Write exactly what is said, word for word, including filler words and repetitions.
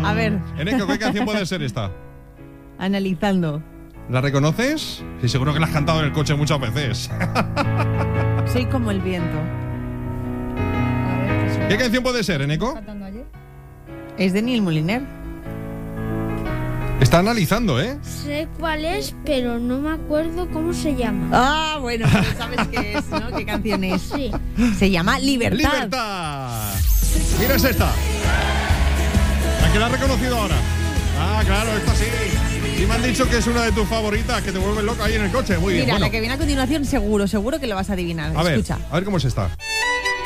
A ver. Eneco, ¿qué canción puede ser esta? Analizando. ¿La reconoces? Sí, seguro que la has cantado en el coche muchas veces. Soy como el viento. ¿Qué canción puede ser, Eneco? Es de Neil Moliner. Está analizando, ¿eh? Sé cuál es, pero no me acuerdo cómo se llama. Ah, bueno, pero sabes qué es, ¿no? ¿Qué canción es? Sí. Se llama Libertad. ¡Libertad! Mira, es esta. La que la has reconocido ahora. Ah, claro, esta sí. Y me han dicho que es una de tus favoritas, que te vuelves loca ahí en el coche. Muy bien. Mira, Bueno, la que viene a continuación seguro, seguro que lo vas a adivinar. a ver, Escucha. a ver cómo es esta.